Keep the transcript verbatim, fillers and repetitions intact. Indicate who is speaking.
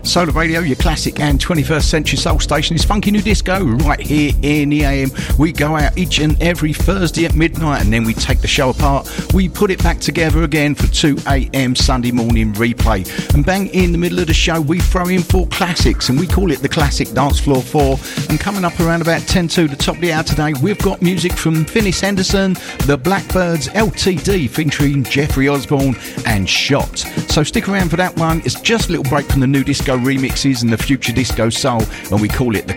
Speaker 1: Solar Radio, your classic and twenty-first century soul station, is Funky New Disco right here in the A M. We go out each and every Thursday at midnight, and then we take the show apart. We put it back together again for two a.m. Sunday morning replay. And bang in the middle of the show, we throw in four classics, and we call it the Classic Dance Floor four. And coming up around about ten to the top of the hour today, we've got music from Finis Henderson, The Blackbirds, L T D featuring Jeffrey Osborne, and Shot. So stick around for that one. It's just a little break from the new disco remixes and the future disco soul, and we call it the